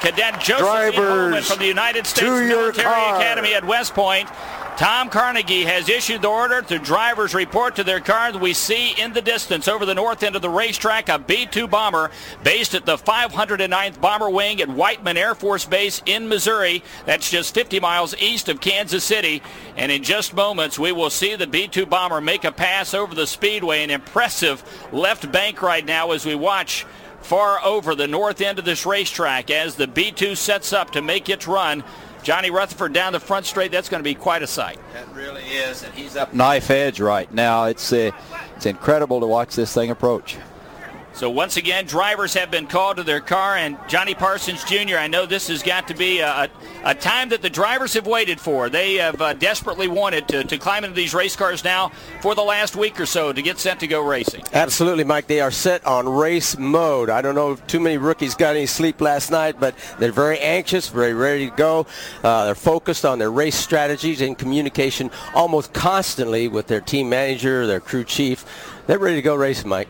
Cadet Joseph Holman from the United States Military Academy at West Point. Tom Carnegie has issued the order to drivers report to their cars. We see in the distance over the north end of the racetrack a B-2 bomber based at the 509th Bomber Wing at Whiteman Air Force Base in Missouri. That's just 50 miles east of Kansas City. And in just moments, we will see the B-2 bomber make a pass over the speedway. An impressive left bank right now as we watch far over the north end of this racetrack as the B-2 sets up to make its run. Johnny Rutherford down the front straight. That's going to be quite a sight. That really is, and he's up knife edge right now. It's incredible to watch this thing approach. So once again, drivers have been called to their car, and Johnny Parsons Jr., I know this has got to be a time that the drivers have waited for. They have desperately wanted to climb into these race cars now for the last week or so to get set to go racing. Absolutely, Mike. They are set on race mode. I don't know if too many rookies got any sleep last night, but they're very anxious, very ready to go. They're focused on their race strategies and communication almost constantly with their team manager, their crew chief. They're ready to go racing, Mike.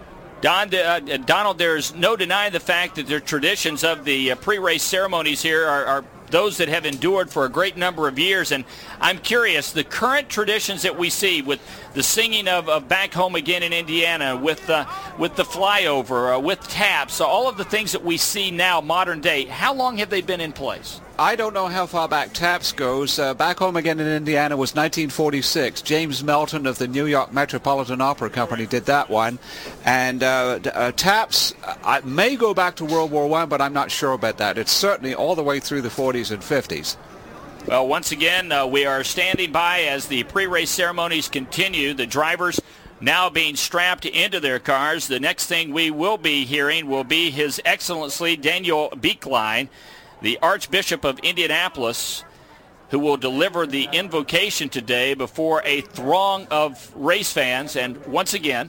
Donald, there's no denying the fact that the traditions of the pre-race ceremonies here are those that have endured for a great number of years. And I'm curious, the current traditions that we see with the singing of Back Home Again in Indiana, with the flyover, with taps, all of the things that we see now modern day, how long have they been in place? I don't know how far back taps goes. Back Home Again in Indiana was 1946. James Melton of the New York Metropolitan Opera Company did that one. And taps may go back to World War I, but I'm not sure about that. It's certainly all the way through the 40s and 50s. Well, once again, we are standing by as the pre-race ceremonies continue. The drivers now being strapped into their cars. The next thing we will be hearing will be His Excellency Daniel Beekline, the Archbishop of Indianapolis, who will deliver the invocation today before a throng of race fans. And once again,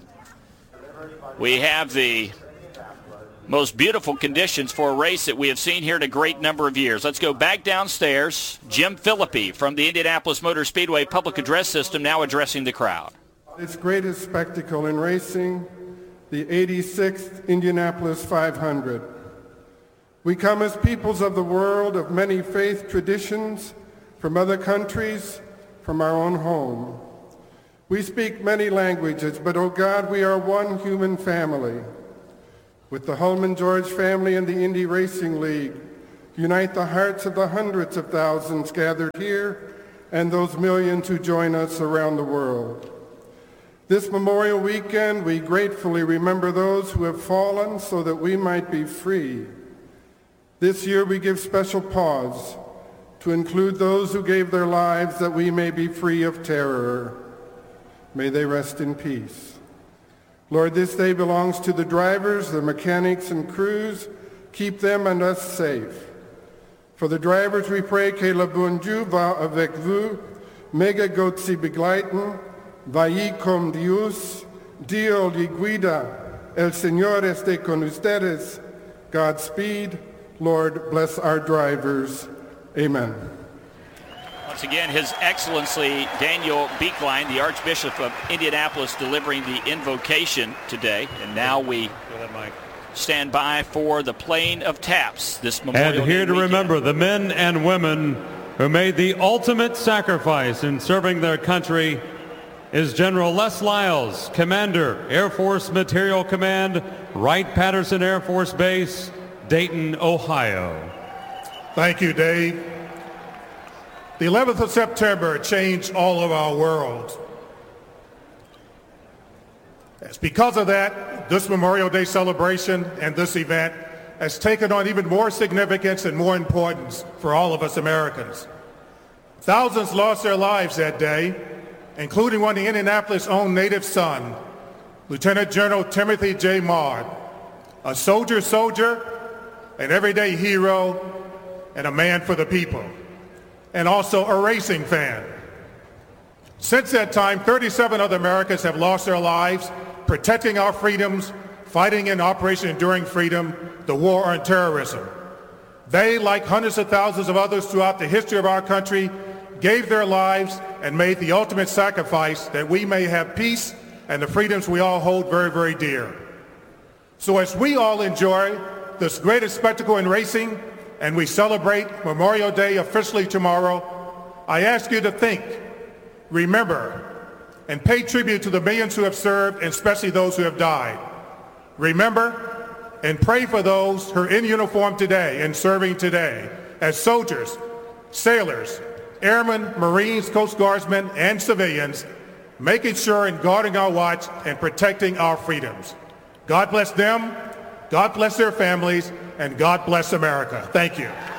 we have the most beautiful conditions for a race that we have seen here in a great number of years. Let's go back downstairs. Jim Philippi from the Indianapolis Motor Speedway Public Address System now addressing the crowd. Its greatest spectacle in racing, the 86th Indianapolis 500. We come as peoples of the world of many faith traditions, from other countries, from our own home. We speak many languages, but, oh God, we are one human family. With the Hulman George family and the Indy Racing League, unite the hearts of the hundreds of thousands gathered here and those millions who join us around the world. This Memorial Weekend, we gratefully remember those who have fallen so that we might be free. This year we give special pause to include those who gave their lives that we may be free of terror. May they rest in peace. Lord, this day belongs to the drivers, the mechanics and crews. Keep them and us safe. For the drivers we pray que le bon Dieu va avec vous, mega Gott sie begleiten, vaya con Dios, Dios li guida, el Señor esté con ustedes. Godspeed. Lord, bless our drivers. Amen. Once again, His Excellency Daniel Beekline, the Archbishop of Indianapolis, delivering the invocation today. And now we stand by for the playing of taps this Memorial Day And here to weekend. remember the men and women who made the ultimate sacrifice in serving their country is General Les Lyles, Commander, Air Force Material Command, Wright-Patterson Air Force Base, Dayton, Ohio. Thank you, Dave. The 11th of September changed all of our world. It's because of that, this Memorial Day celebration and this event has taken on even more significance and more importance for all of us Americans. Thousands lost their lives that day, including one of Indianapolis' own native son, Lieutenant General Timothy J. Maude, a soldier, an everyday hero, and a man for the people, and also a racing fan. Since that time, 37 other Americans have lost their lives protecting our freedoms, fighting in Operation Enduring Freedom, the war on terrorism. They, like hundreds of thousands of others throughout the history of our country, gave their lives and made the ultimate sacrifice that we may have peace and the freedoms we all hold very, very dear. So as we all enjoy this greatest spectacle in racing and we celebrate Memorial Day officially tomorrow, I ask you to think, remember, and pay tribute to the millions who have served, and especially those who have died. Remember and pray for those who are in uniform today and serving today as soldiers, sailors, airmen, Marines, Coast Guardsmen, and civilians, making sure and guarding our watch and protecting our freedoms. God bless them, God bless their families, and God bless America. Thank you.